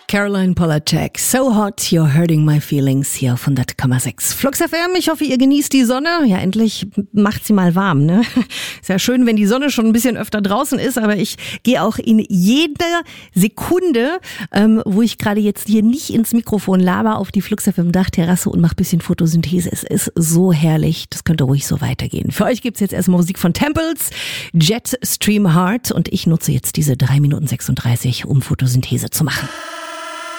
Caroline Polachek, So Hot, You're Hurting My Feelings hier auf 100,6. Flux FM, ich hoffe, ihr genießt die Sonne. Ja, endlich macht sie mal warm, ne? Ist ja schön, wenn die Sonne schon ein bisschen öfter draußen ist, aber ich gehe auch in jeder Sekunde, wo ich gerade jetzt hier nicht ins Mikrofon laber, auf die Flux FM Dachterrasse und mache ein bisschen Photosynthese. Es ist so herrlich, das könnte ruhig so weitergehen. Für euch gibt's jetzt erstmal Musik von Temples, Jetstream Heart und ich nutze jetzt diese 3 Minuten 36, um Photosynthese zu machen.